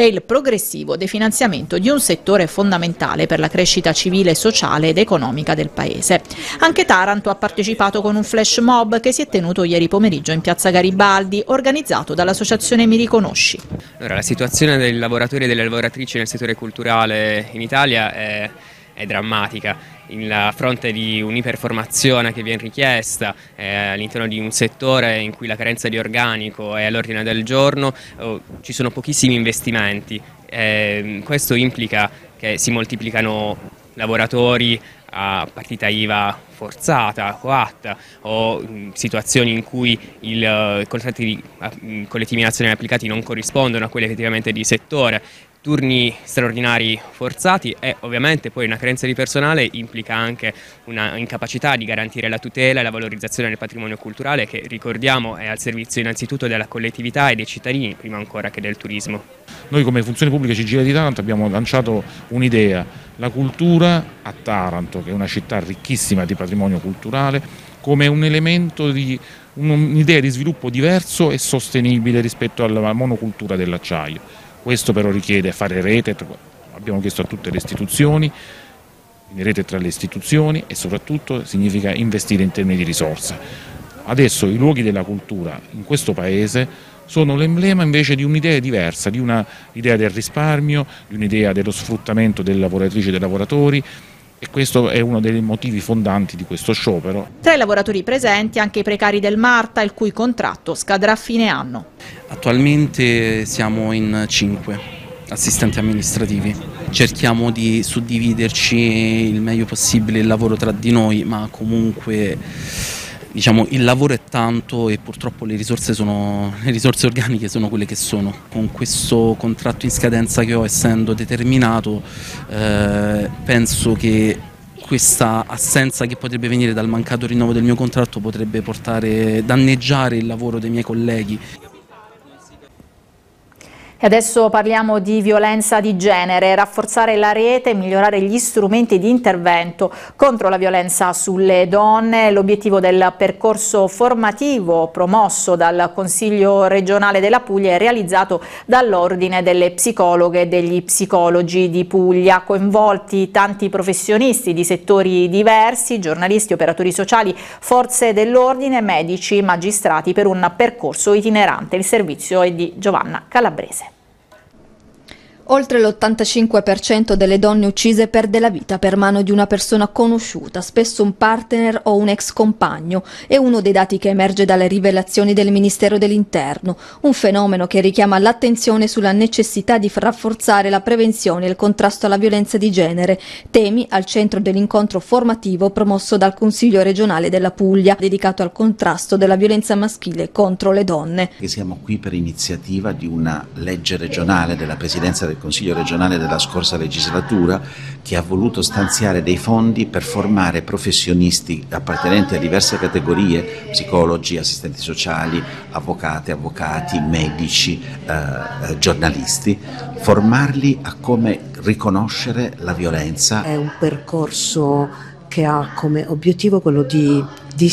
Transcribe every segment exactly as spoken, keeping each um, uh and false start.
e il progressivo definanziamento di un settore fondamentale per la crescita civile, sociale ed economica del Paese. Anche Taranto ha partecipato con un flash mob che si è tenuto ieri pomeriggio in piazza Garibaldi, organizzato dall'associazione Mi Riconosci. Allora, la situazione dei lavoratori e delle lavoratrici nel settore culturale in Italia è, è drammatica. A fronte di un'iperformazione che viene richiesta eh, all'interno di un settore in cui la carenza di organico è all'ordine del giorno, oh, ci sono pochissimi investimenti. Eh, questo implica che si moltiplicano lavoratori a partita I V A forzata, coatta, o mh, situazioni in cui i uh, contratti di, uh, collettivi nazionali applicati non corrispondono a quelli effettivamente di settore, turni straordinari forzati e ovviamente poi una carenza di personale implica anche una incapacità di garantire la tutela e la valorizzazione del patrimonio culturale che, ricordiamo, è al servizio innanzitutto della collettività e dei cittadini prima ancora che del turismo. Noi come Funzione Pubblica C G I L di Taranto abbiamo lanciato un'idea, la cultura a Taranto, che è una città ricchissima di patrimonio culturale, come un elemento di un'idea di sviluppo diverso e sostenibile rispetto alla monocultura dell'acciaio. Questo però richiede fare rete, abbiamo chiesto a tutte le istituzioni, rete tra le istituzioni e soprattutto significa investire in termini di risorse. Adesso i luoghi della cultura in questo Paese sono l'emblema invece di un'idea diversa, di un'idea del risparmio, di un'idea dello sfruttamento delle lavoratrici e dei lavoratori. E questo è uno dei motivi fondanti di questo sciopero. Tra i lavoratori presenti anche i precari del Marta, il cui contratto scadrà a fine anno. Attualmente siamo in cinque assistenti amministrativi. Cerchiamo di suddividerci il meglio possibile il lavoro tra di noi, ma comunque diciamo il lavoro è tanto e purtroppo le risorse, sono, le risorse organiche sono quelle che sono. Con questo contratto in scadenza che ho, essendo determinato, eh, penso che questa assenza che potrebbe venire dal mancato rinnovo del mio contratto potrebbe portare, danneggiare il lavoro dei miei colleghi. E adesso parliamo di violenza di genere, rafforzare la rete e migliorare gli strumenti di intervento contro la violenza sulle donne. L'obiettivo del percorso formativo promosso dal Consiglio regionale della Puglia è realizzato dall'Ordine delle psicologhe e degli psicologi di Puglia, coinvolti tanti professionisti di settori diversi, giornalisti, operatori sociali, forze dell'ordine, medici, magistrati, per un percorso itinerante. Il servizio è di Giovanna Calabrese. Oltre l'ottantacinque per cento delle donne uccise perde la vita per mano di una persona conosciuta, spesso un partner o un ex compagno. È uno dei dati che emerge dalle rivelazioni del Ministero dell'Interno, un fenomeno che richiama l'attenzione sulla necessità di rafforzare la prevenzione e il contrasto alla violenza di genere, temi al centro dell'incontro formativo promosso dal Consiglio regionale della Puglia, dedicato al contrasto della violenza maschile contro le donne. Siamo qui per iniziativa di una legge regionale della Presidenza del Consiglio regionale della scorsa legislatura, che ha voluto stanziare dei fondi per formare professionisti appartenenti a diverse categorie, psicologi, assistenti sociali, avvocate, avvocati, medici, eh, giornalisti, formarli a come riconoscere la violenza. È un percorso che ha come obiettivo quello di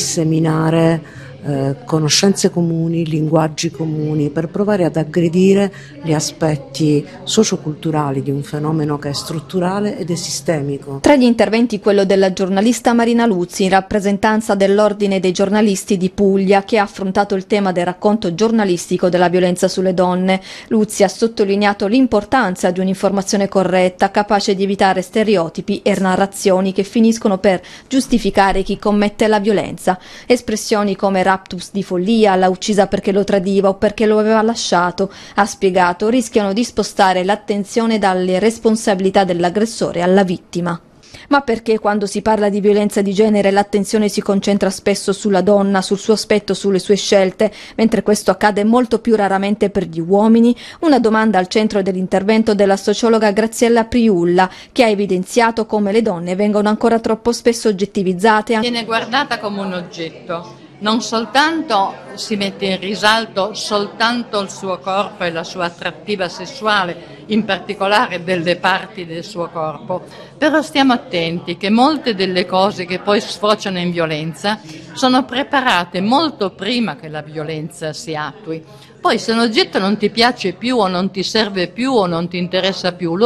disseminare Eh, conoscenze comuni, linguaggi comuni, per provare ad aggredire gli aspetti socioculturali di un fenomeno che è strutturale ed è sistemico. Tra gli interventi quello della giornalista Marina Luzzi, in rappresentanza dell'Ordine dei giornalisti di Puglia, che ha affrontato il tema del racconto giornalistico della violenza sulle donne. Luzzi ha sottolineato l'importanza di un'informazione corretta, capace di evitare stereotipi e narrazioni che finiscono per giustificare chi commette la violenza. Espressioni come raptus di follia, l'ha uccisa perché lo tradiva o perché lo aveva lasciato, ha spiegato, rischiano di spostare l'attenzione dalle responsabilità dell'aggressore alla vittima. Ma perché quando si parla di violenza di genere l'attenzione si concentra spesso sulla donna, sul suo aspetto, sulle sue scelte, mentre questo accade molto più raramente per gli uomini? Una domanda al centro dell'intervento della sociologa Graziella Priulla, che ha evidenziato come le donne vengono ancora troppo spesso oggettivizzate. Viene guardata come un oggetto. Non soltanto si mette in risalto soltanto il suo corpo e la sua attrattiva sessuale, in particolare delle parti del suo corpo, però stiamo attenti che molte delle cose che poi sfociano in violenza sono preparate molto prima che la violenza si attui. Poi se un oggetto non ti piace più o non ti serve più o non ti interessa più, lo